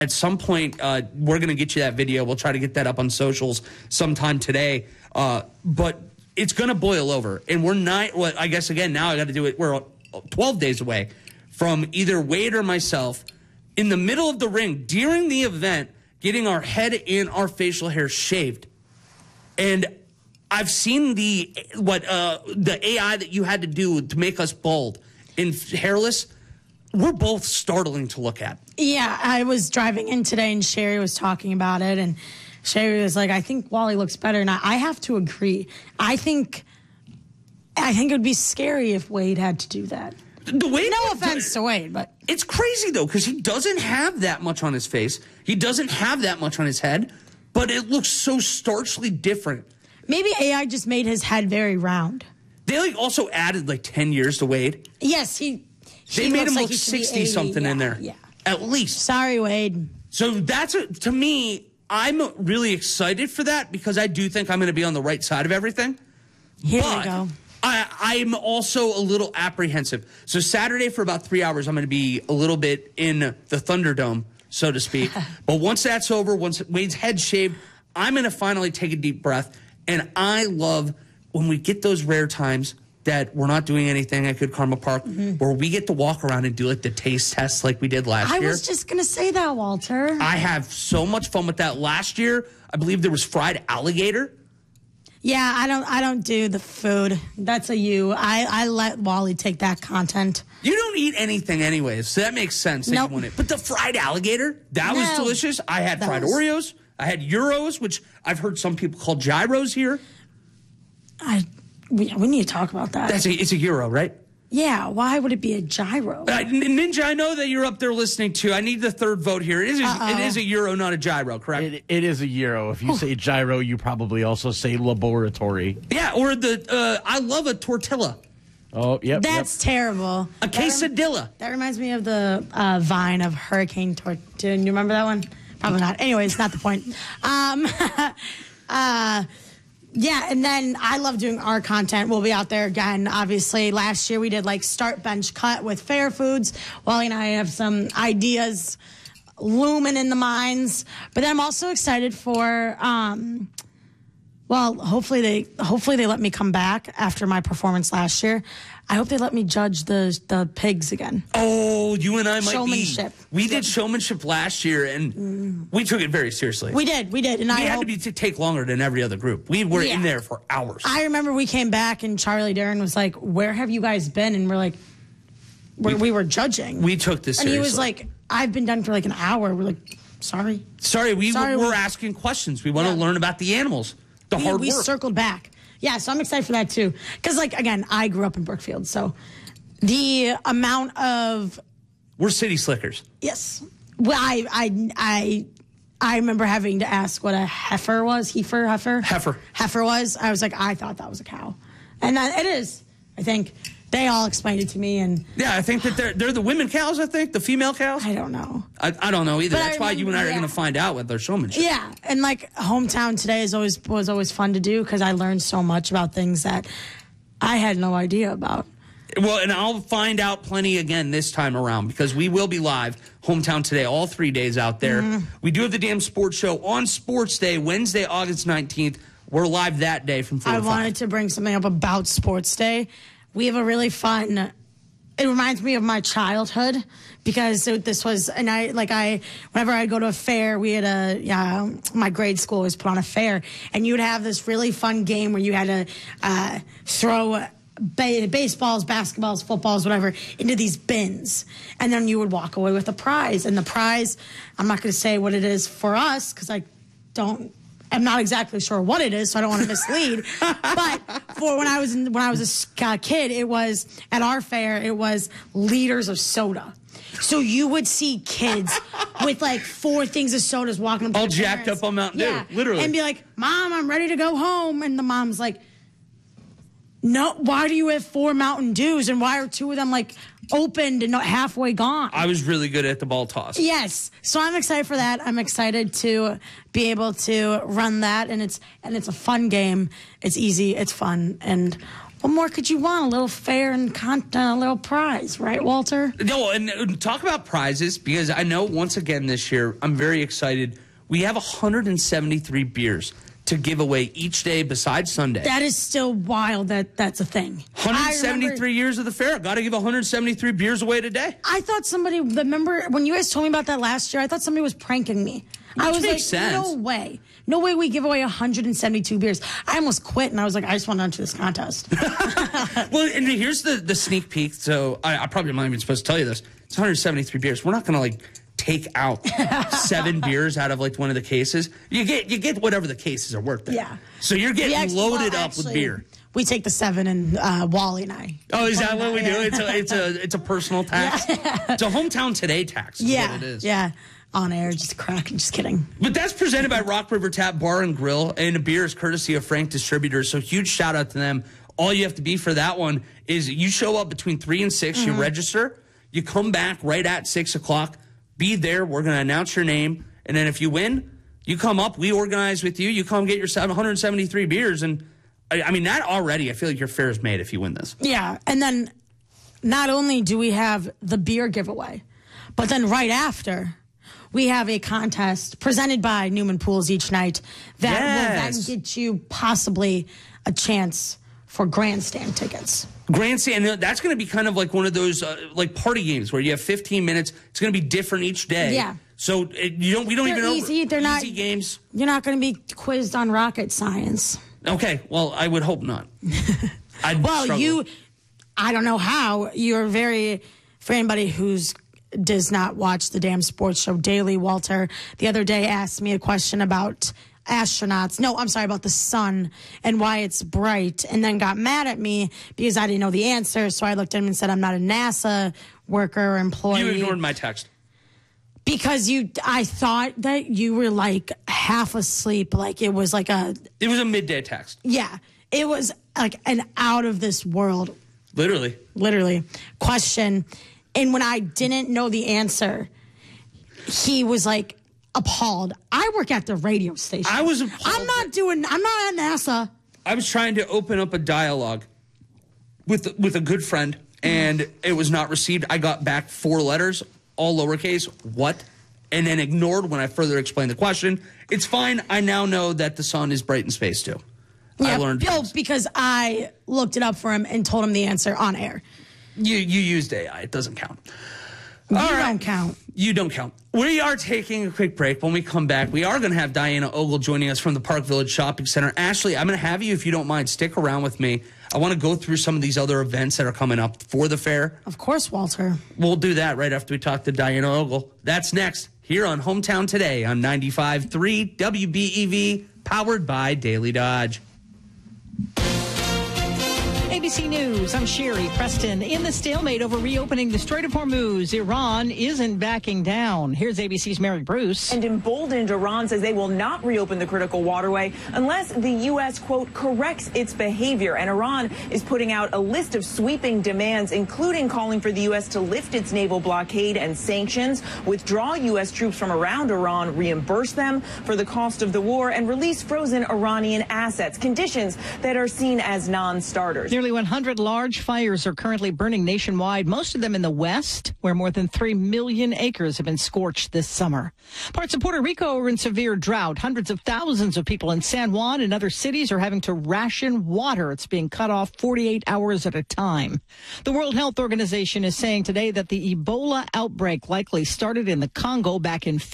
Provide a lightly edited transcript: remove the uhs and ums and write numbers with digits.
At some point, we're going to get you that video. We'll try to get that up on socials sometime today. But it's going to boil over. And we're not, well, I guess, again, now I got to do it. We're 12 days away from either Wade or myself in the middle of the ring during the event getting our head and our facial hair shaved. And I've seen the AI that you had to do to make us bald and hairless. We're both startling to look at. Yeah, I was driving in today and Sherry was talking about it, and Sherry was like, I think Wally looks better. And I have to agree. I think it would be scary if Wade had to do that. No offense to Wade, but it's crazy though, because he doesn't have that much on his face. He doesn't have that much on his head, but it looks so starchly different. Maybe AI just made his head very round. They also added 10 years to Wade. Yes, they made him look 60-something in there. Yeah. At least. Sorry, Wade. So that's, to me, I'm really excited for that because I do think I'm going to be on the right side of everything. Here we go. I'm also a little apprehensive. So Saturday for about 3 hours, I'm going to be a little bit in the Thunderdome, so to speak. But once that's over, once Wade's head's shaved, I'm going to finally take a deep breath. And I love when we get those rare times that we're not doing anything at Good Karma Park, where we get to walk around and do the taste tests like we did last year. I was just going to say that, Walter. I have so much fun with that. Last year, I believe there was fried alligator. Yeah, I don't do the food. That's a you. I let Wally take that content. You don't eat anything anyways, so that makes sense. Nope. But the fried alligator, that was delicious. I had fried Oreos. I had Euros, which I've heard some people call gyros here. We need to talk about that. It's a Euro, right? Yeah, why would it be a gyro? Ninja, I know that you're up there listening too. I need the third vote here. It is a Euro, not a gyro, correct? It is a Euro. If you say gyro, you probably also say laboratory. Yeah, or I love a tortilla. Oh, yep. That's terrible. A quesadilla. That reminds me of the vine of Hurricane Tortilla. Do you remember that one? Probably not. Anyways, not the point. Yeah, and then I love doing our content. We'll be out there again, obviously. Last year we did start, bench, cut with Fair Foods. Wally and I have some ideas looming in the minds. But then I'm also excited for, hopefully they let me come back after my performance last year. I hope they let me judge the pigs again. Oh, you and I might showmanship. We did showmanship last year, and we took it very seriously. We did, and we had to take longer than every other group. We were in there for hours. I remember we came back, and Charlie Darren was like, "Where have you guys been?" And we're like, we were judging. We took this seriously. And he was like, "I've been done for an hour." We're like, "Sorry." We're asking questions. We want to learn about the animals, the hard work. We circled back. Yeah, so I'm excited for that too. Because, again, I grew up in Brookfield, so the amount of... We're city slickers. Yes. Well, I remember having to ask what a heifer was. Heifer was. I was like, I thought that was a cow. And it is, I think. They all explained it to me. And yeah, I think that they're the women cows, I think, the female cows. I don't know. I don't know either. That's why you and I are going to find out with their showmanship. Yeah, and hometown today was always fun to do because I learned so much about things that I had no idea about. Well, and I'll find out plenty again this time around because we will be live hometown today, all 3 days out there. We do have the damn sports show on Sports Day, Wednesday, August 19th. We're live that day from 4 to 5. I wanted to bring something up about Sports Day. We have a really fun, it reminds me of my childhood because this was, and whenever I'd go to a fair, we had my grade school always put on a fair, and you would have this really fun game where you had to throw baseballs, basketballs, footballs, whatever, into these bins. And then you would walk away with a prize. And the prize, I'm not going to say what it is for us because I'm not exactly sure what it is, so I don't want to mislead. But for when I was a kid, it was at our fair. It was liters of soda. So you would see kids with 4 things of sodas walking up to all their jacked parents. up on Mountain Dew, literally, and be like, "Mom, I'm ready to go home." And the mom's like, "No, why do you have 4 Mountain Dews? And why are 2 of them opened and not halfway gone?" I was really good at the ball toss. Yes. So I'm excited for that. I'm excited to be able to run that, and it's a fun game. It's easy, it's fun, and What more could you want? A little fair and a little prize, right, Walter? No, and talk about prizes, because I know once again this year, I'm very excited. We have 173 beers to give away each day besides Sunday. That is still wild that's a thing. 173 years of the fair. Got to give 173 beers away today. I thought remember when you guys told me about that last year, I thought somebody was pranking me. I was makes sense. No way. No way we give away 172 beers. I almost quit, and I was like, I just want to enter this contest. Well, and here's the sneak peek. So I probably am not even supposed to tell you this. It's 173 beers. We're not going to, take out 7 beers out of, one of the cases. You get whatever the cases are worth there. Yeah. So you're getting loaded up with beer. We take the 7, and Wally and I. Oh, is that what we do? It's a personal tax. Yeah. It's a hometown today tax. Is what it is. Yeah. On air, just cracking. Just kidding. But that's presented by Rock River Tap Bar and Grill, and the beer is courtesy of Frank Distributors. So huge shout out to them. All you have to be for that one is you show up between 3 and 6. You register. You come back right at 6 o'clock. Be there. We're going to announce your name, and then if you win, you come up. We organize with you. You come get your 173 beers, and I mean that already. I feel like your fair is made if you win this. Yeah, and then not only do we have the beer giveaway, but then right after, we have a contest presented by Newman Pools each night that will then get you possibly a chance for grandstand tickets. Grandstand, that's going to be kind of like one of those party games where you have 15 minutes. It's going to be different each day. Yeah. So we don't even know. They're not easy games. You're not going to be quizzed on rocket science. Okay. Well, I would hope not. I don't know how. For anybody who's does not watch the damn sports show daily, Walter the other day asked me a question about astronauts. No, I'm sorry, about the sun and why it's bright, and then got mad at me because I didn't know the answer. So I looked at him and said, I'm not a NASA worker or employee. You ignored my text. Because I thought that you were half asleep. It was It was a midday text. Yeah. It was an out of this world. Literally. Question. And when I didn't know the answer, he was appalled. I work at the radio station. I was appalled. I'm not at NASA. I was trying to open up a dialogue with a good friend, and it was not received. I got back 4 letters, all lowercase, what? And then ignored when I further explained the question. It's fine. I now know that the sun is bright in space, too. Yeah, I learned because I looked it up for him and told him the answer on air. You used AI. It doesn't count. Don't count. You don't count. We are taking a quick break. When we come back, we are going to have Diana Ogle joining us from the Park Village Shopping Center. Ashley, I'm going to have you, if you don't mind, stick around with me. I want to go through some of these other events that are coming up for the fair. Of course, Walter. We'll do that right after we talk to Diana Ogle. That's next here on Hometown Today on 95.3 WBEV, powered by Daily Dodge. ABC News, I'm Sherry Preston. In the stalemate over reopening the Strait of Hormuz, Iran isn't backing down. Here's ABC's Mary Bruce. And emboldened, Iran says they will not reopen the critical waterway unless the U.S., quote, corrects its behavior. And Iran is putting out a list of sweeping demands, including calling for the U.S. to lift its naval blockade and sanctions, withdraw U.S. troops from around Iran, reimburse them for the cost of the war, and release frozen Iranian assets, conditions that are seen as non-starters. Nearly 100 large fires are currently burning nationwide, most of them in the West, where more than 3 million acres have been scorched this summer. Parts of Puerto Rico are in severe drought. Hundreds of thousands of people in San Juan and other cities are having to ration water. It's being cut off 48 hours at a time. The World Health Organization is saying today that the Ebola outbreak likely started in the Congo back in